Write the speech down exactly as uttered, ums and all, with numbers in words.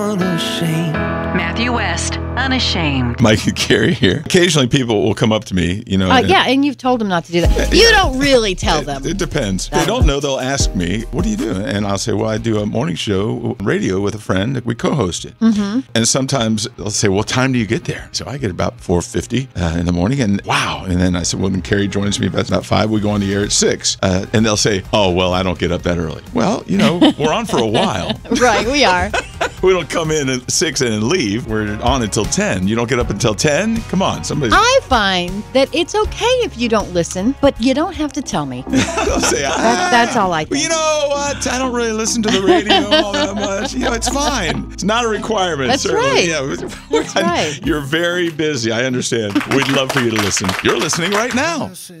Unashamed. Matthew West, Unashamed. Mike and Carrie here. Occasionally people will come up to me, you know. Uh, and, yeah, and you've told them not to do that. You don't really tell them. It, it depends. If they don't know, they'll ask me, what do you do? And I'll say, well, I do a morning show, radio with a friend that we co-host it. Mm-hmm. And sometimes they'll say, well, what time do you get there? So I get about four fifty uh, in the morning, and wow. And then I said, well, then Carrie joins me about, about five. We go on the air at six. Uh, and they'll say, oh, well, I don't get up that early. Well, you know, we're on for a while. Right, we are. We don't come in at six and then leave. We're on until ten. You don't get up until ten? Come on, somebody's... I find that it's okay if you don't listen, but you don't have to tell me. They'll say, ah, That- that's all I think. You know what? I don't really listen to the radio all that much. You know, it's fine. It's not a requirement. That's certainly. right. Yeah, That's right. You're very busy. I understand. We'd love for you to listen. You're listening right now.